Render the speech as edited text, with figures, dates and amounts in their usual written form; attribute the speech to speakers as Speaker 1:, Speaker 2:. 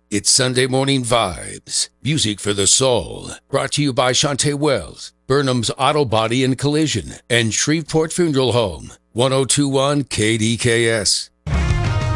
Speaker 1: It's Sunday Morning Vibes, music for the soul. Brought to you by Shantae Wells, Burnham's Auto Body and Collision, and Shreveport Funeral Home. 1021 KDKS.